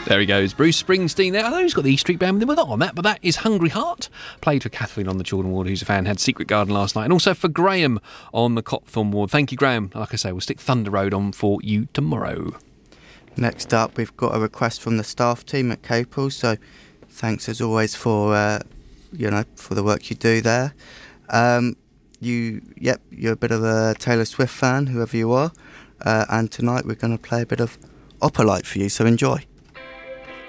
There he goes, Bruce Springsteen there. I know he's got the E Street Band with him. We're not on that, but that is Hungry Heart. Played for Kathleen on the Jordan Ward, who's a fan, had Secret Garden last night. And also for Graham on the Copthorne Ward. Thank you, Graham. Like I say, we'll stick Thunder Road on for you tomorrow. Next up, we've got a request from the staff team at Capel. So thanks as always for for the work you do there. You're a bit of a Taylor Swift fan, whoever you are. And tonight we're going to play a bit of Opalite for you, so enjoy.